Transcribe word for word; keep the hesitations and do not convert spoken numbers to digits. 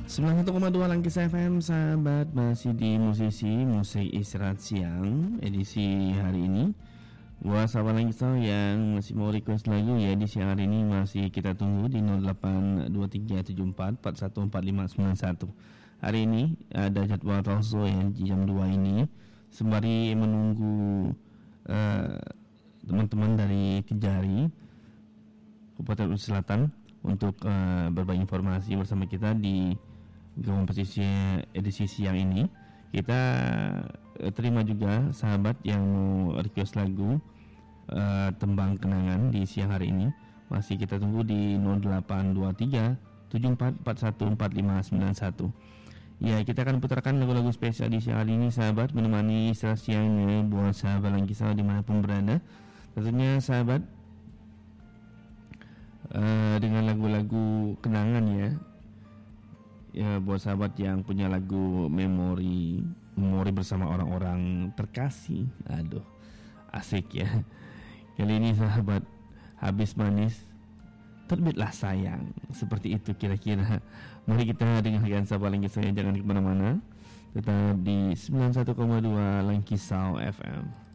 sembilan puluh satu koma dua Langkis F M, sahabat, masih di musisi musik istirahat siang edisi hari ini. Buat sahabat Langkis yang masih mau request lagu ya di siang hari ini, masih kita tunggu di nol delapan dua tiga tujuh empat empat satu empat lima sembilan satu. Hari ini ada jadwal talkshow yang jam dua ini, sembari menunggu uh, teman-teman dari Kejari Kabupaten Selatan untuk uh, berbagi informasi bersama kita di Gawang Pesisir edisi siang ini. Kita uh, terima juga sahabat yang mau request lagu uh, Tembang Kenangan di siang hari ini. Masih kita tunggu di nol delapan dua tiga tujuh empat empat satu empat lima sembilan satu. Ya, kita akan putarkan lagu-lagu spesial di siang hari ini, sahabat, menemani istirahat siangnya buat sahabat Langkis dimanapun berada. Tentunya sahabat, uh, dengan lagu-lagu kenangan ya. Ya, buat sahabat yang punya lagu memori memori bersama orang-orang terkasih. Aduh, asik ya. Kali ini sahabat, habis manis terbitlah sayang. Seperti itu kira-kira. Mari kita dengarkan sahabat Langkis, jangan kemana-mana. Tetap di sembilan puluh satu koma dua Langkis F M.